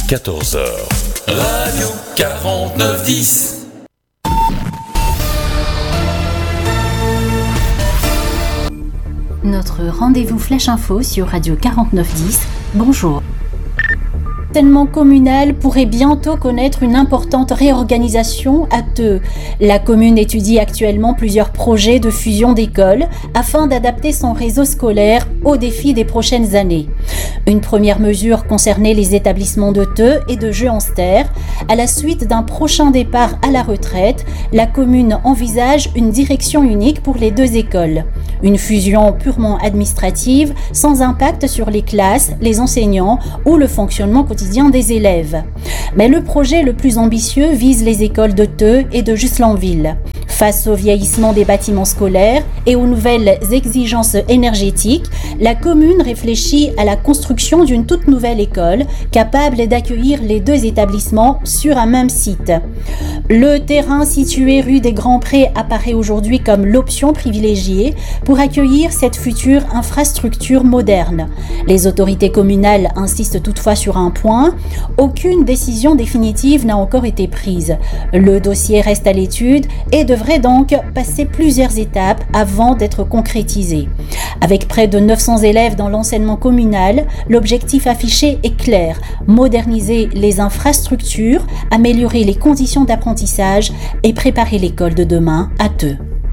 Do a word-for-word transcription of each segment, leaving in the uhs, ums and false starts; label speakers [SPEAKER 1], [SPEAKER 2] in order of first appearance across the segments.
[SPEAKER 1] quatorze heures. Radio quarante-neuf dix.
[SPEAKER 2] Notre rendez-vous Flash Info sur Radio quarante-neuf dix. Bonjour. L'enseignement communal pourrait bientôt connaître une importante réorganisation à Theux. La commune étudie actuellement plusieurs projets de fusion d'écoles afin d'adapter son réseau scolaire aux défis des prochaines années. Une première mesure concernait les établissements de Theux et de Jeanster. À la suite d'un prochain départ à la retraite, la commune envisage une direction unique pour les deux écoles. Une fusion purement administrative, sans impact sur les classes, les enseignants ou le fonctionnement quotidien des élèves. Mais le projet le plus ambitieux vise les écoles de Theux et de Juslanville. Face au vieillissement des bâtiments scolaires et aux nouvelles exigences énergétiques, la commune réfléchit à la construction d'une toute nouvelle école capable d'accueillir les deux établissements sur un même site. Le terrain situé rue des Grands Prés apparaît aujourd'hui comme l'option privilégiée pour accueillir cette future infrastructure moderne. Les autorités communales insistent toutefois sur un point: aucune décision définitive n'a encore été prise. Le dossier reste à l'étude et devrait donc passer plusieurs étapes avant d'être concrétisé. Avec près de neuf cents élèves dans l'enseignement communal, l'objectif affiché est clair: moderniser les infrastructures, améliorer les conditions d'apprentissage et préparer l'école de demain à Theux.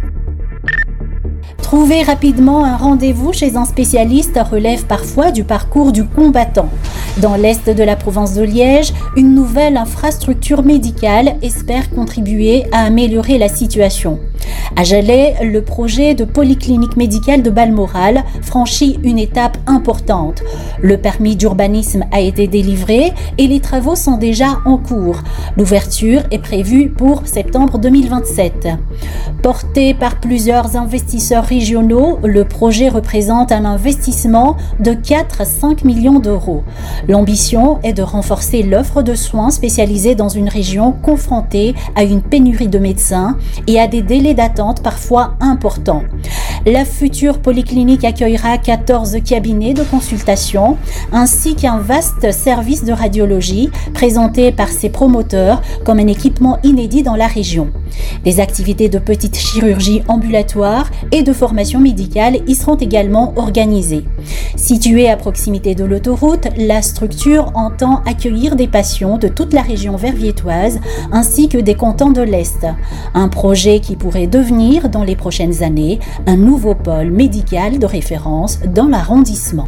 [SPEAKER 2] Trouver rapidement un rendez-vous chez un spécialiste relève parfois du parcours du combattant. Dans l'est de la province de Liège, une nouvelle infrastructure médicale espère contribuer à améliorer la situation. À Jalais, le projet de polyclinique médicale de Balmoral franchit une étape importante. Le permis d'urbanisme a été délivré et les travaux sont déjà en cours. L'ouverture est prévue pour septembre deux mille vingt-sept. Porté par plusieurs investisseurs régionaux, le projet représente un investissement de quatre à cinq millions d'euros. L'ambition est de renforcer l'offre de soins spécialisés dans une région confrontée à une pénurie de médecins et à des délais d'attente parfois importants. La future polyclinique accueillera quatorze cabinets de consultation ainsi qu'un vaste service de radiologie présenté par ses promoteurs comme un équipement inédit dans la région. Des activités de petite chirurgie ambulatoire et de formation médicale y seront également organisées. Située à proximité de l'autoroute, la structure entend accueillir des patients de toute la région verviétoise ainsi que des cantons de l'Est. Un projet qui pourrait devenir dans les prochaines années un nouveau pôle médical de référence dans l'arrondissement.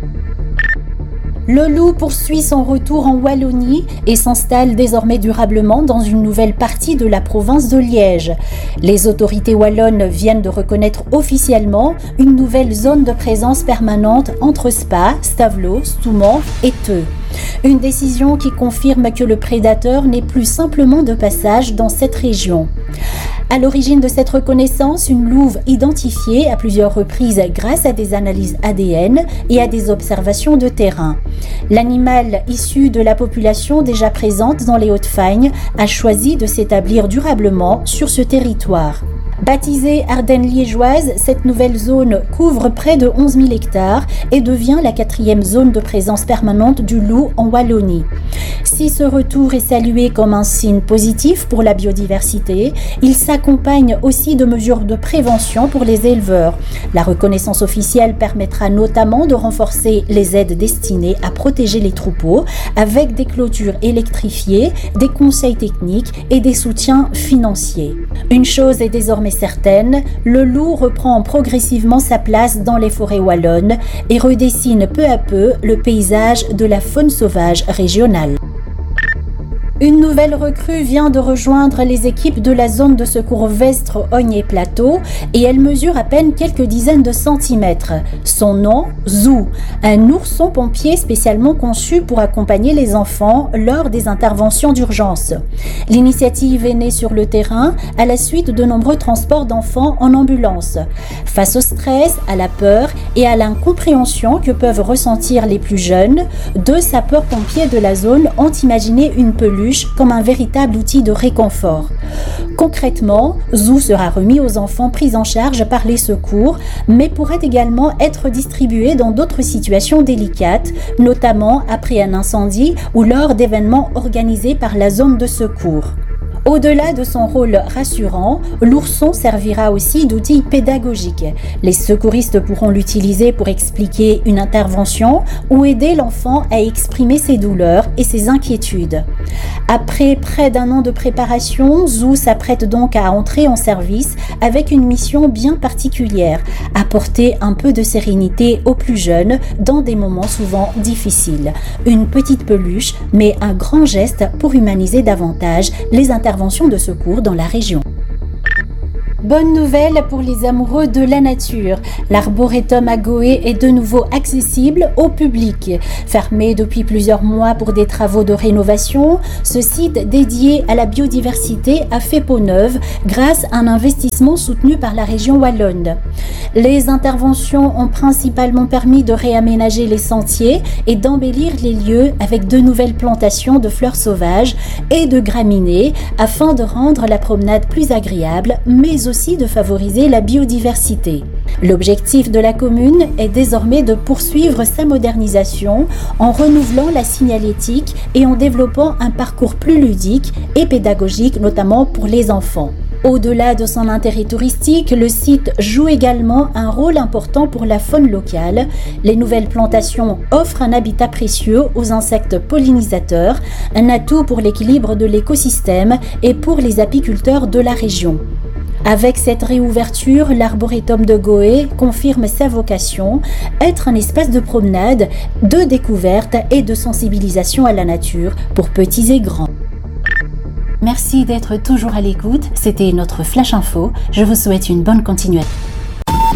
[SPEAKER 2] Le loup poursuit son retour en Wallonie et s'installe désormais durablement dans une nouvelle partie de la province de Liège. Les autorités wallonnes viennent de reconnaître officiellement une nouvelle zone de présence permanente entre Spa, Stavelot, Stoumont et Theux. Une décision qui confirme que le prédateur n'est plus simplement de passage dans cette région. À l'origine de cette reconnaissance, une louve identifiée à plusieurs reprises grâce à des analyses A D N et à des observations de terrain. L'animal issu de la population déjà présente dans les Hautes-Fagnes a choisi de s'établir durablement sur ce territoire. Baptisée Ardennes liégeoise, cette nouvelle zone couvre près de onze mille hectares et devient la quatrième zone de présence permanente du loup en Wallonie. Si ce retour est salué comme un signe positif pour la biodiversité, il s'accompagne aussi de mesures de prévention pour les éleveurs. La reconnaissance officielle permettra notamment de renforcer les aides destinées à protéger les troupeaux avec des clôtures électrifiées, des conseils techniques et des soutiens financiers. Une chose est désormais certaine, le loup reprend progressivement sa place dans les forêts wallonnes et redessine peu à peu le paysage de la faune sauvage régionale. Une nouvelle recrue vient de rejoindre les équipes de la zone de secours Vestre, Ogne et Plateau et elle mesure à peine quelques dizaines de centimètres. Son nom, Zou, un ourson pompier spécialement conçu pour accompagner les enfants lors des interventions d'urgence. L'initiative est née sur le terrain à la suite de nombreux transports d'enfants en ambulance. Face au stress, à la peur et à l'incompréhension que peuvent ressentir les plus jeunes, deux sapeurs-pompiers de la zone ont imaginé une peluche comme un véritable outil de réconfort. Concrètement, Zoo sera remis aux enfants pris en charge par les secours, mais pourrait également être distribué dans d'autres situations délicates, notamment après un incendie ou lors d'événements organisés par la zone de secours. Au-delà de son rôle rassurant, l'ourson servira aussi d'outil pédagogique. Les secouristes pourront l'utiliser pour expliquer une intervention ou aider l'enfant à exprimer ses douleurs et ses inquiétudes. Après près d'un an de préparation, Zoo s'apprête donc à entrer en service avec une mission bien particulière, apporter un peu de sérénité aux plus jeunes dans des moments souvent difficiles. Une petite peluche, mais un grand geste pour humaniser davantage les interventions de secours dans la région. Bonne nouvelle pour les amoureux de la nature. L'arboretum à Goé est de nouveau accessible au public. Fermé depuis plusieurs mois pour des travaux de rénovation, ce site dédié à la biodiversité a fait peau neuve grâce à un investissement soutenu par la région wallonne. Les interventions ont principalement permis de réaménager les sentiers et d'embellir les lieux avec de nouvelles plantations de fleurs sauvages et de graminées afin de rendre la promenade plus agréable, mais aussi de favoriser la biodiversité. L'objectif de la commune est désormais de poursuivre sa modernisation en renouvelant la signalétique et en développant un parcours plus ludique et pédagogique, notamment pour les enfants. Au-delà de son intérêt touristique, le site joue également un rôle important pour la faune locale. Les nouvelles plantations offrent un habitat précieux aux insectes pollinisateurs, un atout pour l'équilibre de l'écosystème et pour les apiculteurs de la région. Avec cette réouverture, l'arboretum de Goé confirme sa vocation, être un espace de promenade, de découverte et de sensibilisation à la nature pour petits et grands. Merci d'être toujours à l'écoute, c'était notre Flash Info, je vous souhaite une bonne continuation.